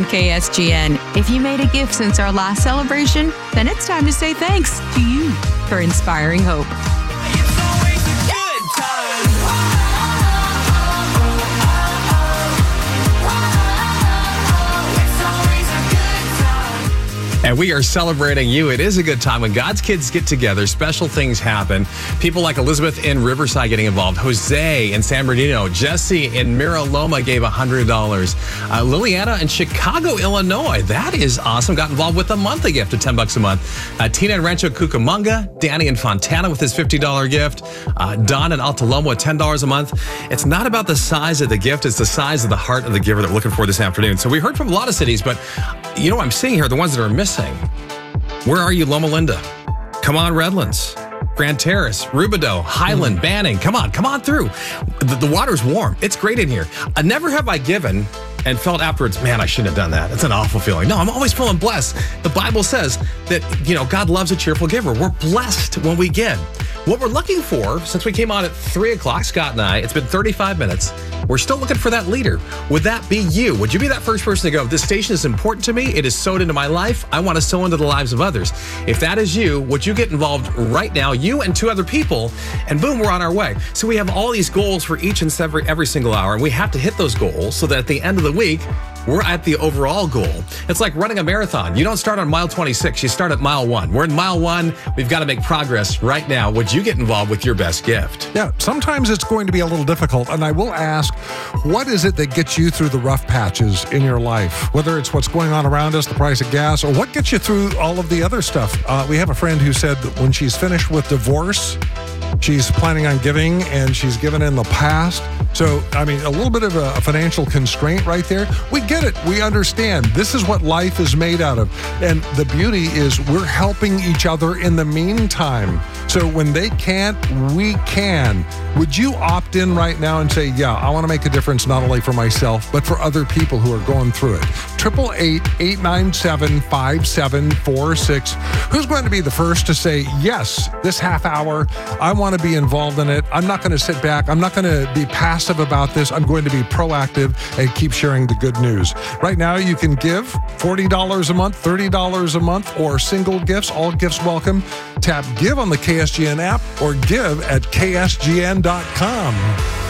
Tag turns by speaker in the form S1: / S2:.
S1: KSGN. If you made a gift since our last celebration, then it's time to say thanks to you for inspiring hope.
S2: It's always a good time. It's always a good time.
S3: And we are celebrating you. It is a good time when God's kids get together. Special things happen. People like Elizabeth in Riverside getting involved. Jose in San Bernardino. Jesse in Mira Loma gave $100. Liliana in Chicago, Illinois. That is awesome. Got involved with a monthly gift of $10 a month. Tina in Rancho Cucamonga. Danny in Fontana with his $50 gift. Don in Altaloma with $10 a month. It's not about the size of the gift. It's the size of the heart of the giver that we're looking for this afternoon. So we heard from a lot of cities, but you know what I'm seeing here? The ones that are missing. Where are you, Loma Linda? Come on, Redlands. Grand Terrace, Rubidoux, Highland, Banning. Come on through. The water's warm. It's great in here. Never have I given and felt afterwards, man, I shouldn't have done that. It's an awful feeling. No, I'm always feeling blessed. The Bible says that, God loves a cheerful giver. We're blessed when we give. What we're looking for, since we came on at 3 o'clock, Scott and I, it's been 35 minutes. We're still looking for that leader. Would that be you? Would you be that first person to go, this station is important to me. It is sowed into my life. I want to sow into the lives of others. If that is you, would you get involved right now, you and 2 other people, and boom, we're on our way. So we have all these goals for each and every single hour, and we have to hit those goals so that at the end of the week, we're at the overall goal. It's like running a marathon. You don't start on mile 26. You start at mile 1. We're in mile 1. We've got to make progress right now. Would you get involved with your best gift?
S4: Yeah, sometimes it's going to be a little difficult, and I will ask, what is it that gets you through the rough patches in your life? Whether it's what's going on around us, the price of gas, or what gets you through all of the other stuff. We have a friend who said that when she's finished with divorce, she's planning on giving, and she's given in the past. So, a little bit of a financial constraint right there. We get it. We understand. This is what life is made out of. And the beauty is we're helping each other in the meantime. So when they can't, we can. Would you opt in right now and say, yeah, I want to make a difference not only for myself, but for other people who are going through it? 888-897-5746. Who's going to be the first to say, yes, this half hour, I want to be involved in it. I'm not going to sit back. I'm not going to be passive about this. I'm going to be proactive and keep sharing the good news. Right now, you can give $40 a month, $30 a month, or single gifts. All gifts welcome. Tap Give on the KSGN app or give at ksgn.com.